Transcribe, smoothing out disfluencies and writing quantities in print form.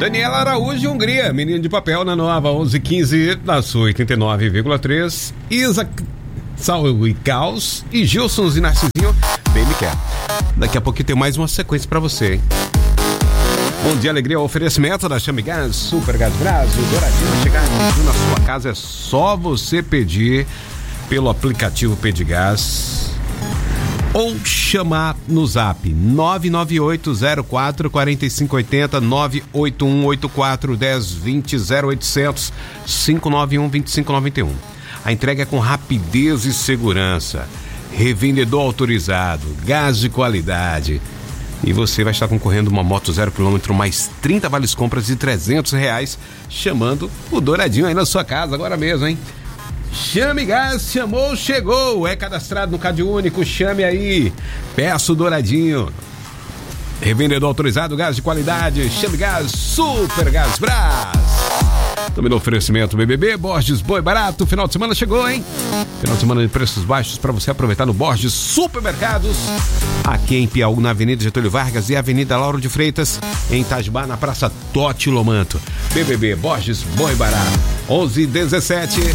Daniela Araújo, Hungria, Menino de Papel na Nova 1115, na sua 89,3. Isa Salve e Caos e Gilson e Narcisinho, bem me quer. Daqui a pouco tem mais uma sequência pra você, hein? Bom dia, alegria, oferecimento da Chame Gás, Super Gás Brasil, Douradinho, chegar na sua casa é só você pedir pelo aplicativo Pedigás ou chamar no zap 998044580 981841020 0800 591 2591. A entrega é com rapidez e segurança. Revendedor autorizado, gás de qualidade. E você vai estar concorrendo uma moto 0 km mais 30 vales compras de R$300, chamando o Douradinho aí na sua casa agora mesmo, hein? Chame Gás, chamou, chegou. É cadastrado no Cade Único, chame aí. Peço Douradinho. Revendedor autorizado, gás de qualidade. Chame Gás, Super Gás Brás. Também no oferecimento BBB, Borges Boi Barato. Final de semana chegou, hein? Final de semana de preços baixos para você aproveitar no Borges Supermercados. Aqui em Piauí, na Avenida Getúlio Vargas e Avenida Lauro de Freitas. Em Itajubá, na Praça Totti Lomanto. BBB, Borges Boi Barato. 11:17.